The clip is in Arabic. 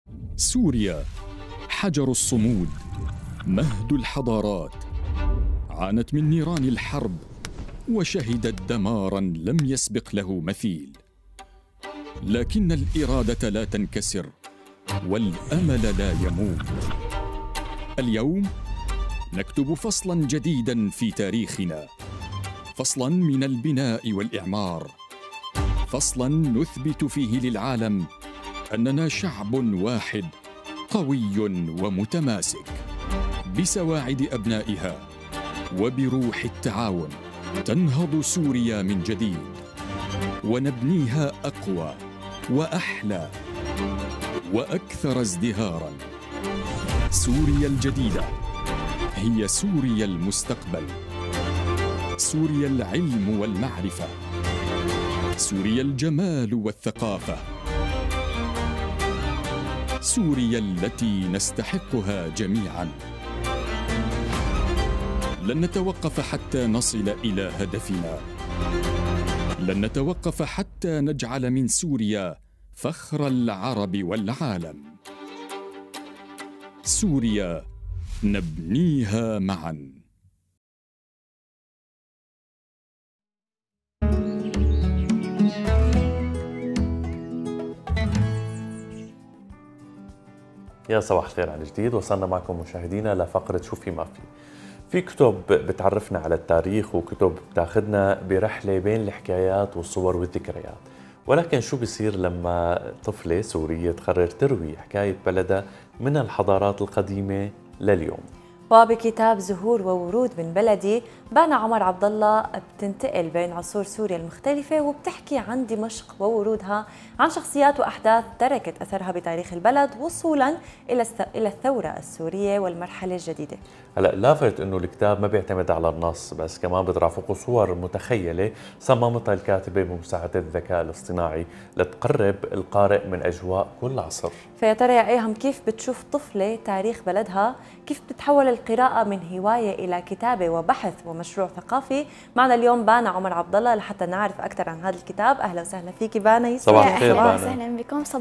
سوريا حجر الصمود، مهد الحضارات، عانت من نيران الحرب وشهدت دماراً لم يسبق له مثيل، لكن الإرادة لا تنكسر والأمل لا يموت. اليوم نكتب فصلاً جديداً في تاريخنا، فصلاً من البناء والإعمار، فصلاً نثبت فيه للعالم أننا شعب واحد قوي ومتماسك. بسواعد أبنائها وبروح التعاون تنهض سوريا من جديد، ونبنيها أقوى وأحلى وأكثر ازدهاراً. سوريا الجديدة هي سوريا المستقبل، سوريا العلم والمعرفة، سوريا الجمال والثقافة، سوريا التي نستحقها جميعاً. لن نتوقف حتى نصل إلى هدفنا، لن نتوقف حتى نجعل من سوريا فخر العرب والعالم. سوريا نبنيها معاً. يا صباح الخير عن جديد. وصلنا معكم مشاهدينا لفقرة شو في ما في كتب بتعرفنا على التاريخ، وكتب بتاخذنا برحلة بين الحكايات والصور والذكريات. ولكن شو بيصير لما طفلة سورية تقرر تروي حكاية بلدها من الحضارات القديمة لليوم؟ وبكتاب زهور وورود من بلدي، بانا عمر عبد الله بتنتقل بين عصور سوريا المختلفة وبتحكي عن دمشق وورودها، عن شخصيات وأحداث تركت أثرها بتاريخ البلد وصولا إلى الثورة السورية والمرحلة الجديدة. هلا لافت انه الكتاب ما بيعتمد على النص بس، كمان بترافقه صور متخيلة صممتها الكاتبة بمساعدة الذكاء الاصطناعي لتقرب القارئ من أجواء كل عصر. فيا ترى يا ايهم، كيف بتشوف طفلة تاريخ بلدها؟ كيف بتتحول القراءة من هواية إلى كتابة وبحث ومشروع ثقافي؟ معنا اليوم بانا عمر عبد الله لحتى نعرف أكثر عن هذا الكتاب. أهلا وسهلا فيكي بانا. صباح الخير بانا. أهلا بكم.